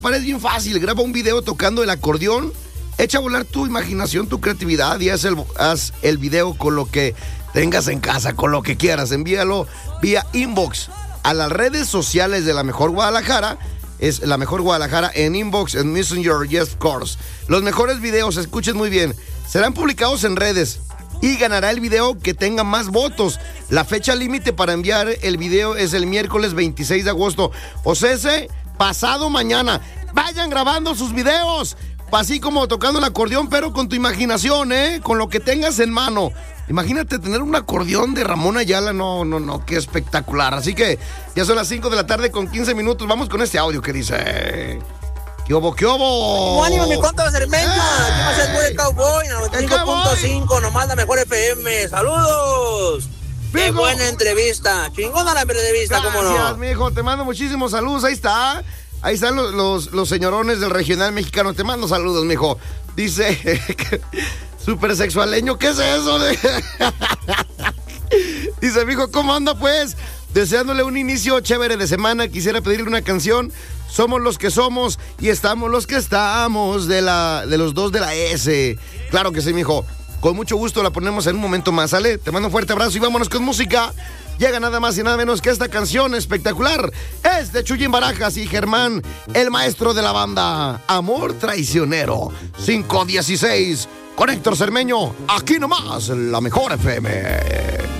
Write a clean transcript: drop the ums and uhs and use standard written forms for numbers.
Es bien fácil, graba un video tocando el acordeón, echa a volar tu imaginación, tu creatividad y haz el video con lo que tengas en casa, con lo que quieras. Envíalo vía inbox a las redes sociales de La Mejor Guadalajara. Es La Mejor Guadalajara en inbox, en Messenger, yes, of course. Los mejores videos, escuchen muy bien, serán publicados en redes y ganará el video que tenga más votos. La fecha límite para enviar el video es el miércoles 26 de agosto. O sea, pasado mañana. Vayan grabando sus videos, así como tocando el acordeón, pero con tu imaginación, con lo que tengas en mano. Imagínate tener un acordeón de Ramón Ayala, no, qué espectacular. Así que ya son las 5 de la tarde con 15 minutos. Vamos con este audio que dice... ¿Qué obo, qué obo? ¡Ánimo, mi compa Cermeño! Aquí más el de Cowboy, 95.5, nomás La Mejor FM. ¡Saludos! ¡Qué buena entrevista! ¡Chingona la entrevista, cómo no! Gracias, mijo, te mando muchísimos saludos. Ahí están los señorones del regional mexicano. Te mando saludos, mijo. Dice... Súper sexualeño, ¿qué es eso? Dice, mijo, ¿cómo anda pues? Deseándole un inicio chévere de semana. Quisiera pedirle una canción. Somos los que somos y estamos los que estamos de los dos de la S. Claro que sí, mijo. Con mucho gusto la ponemos en un momento más, ¿sale? Te mando un fuerte abrazo y vámonos con música. Llega nada más y nada menos que esta canción espectacular. Es de Chuyín Barajas y Germán, el maestro de la banda. Amor traicionero. 516. Con Héctor Cermeño, aquí nomás, La Mejor FM.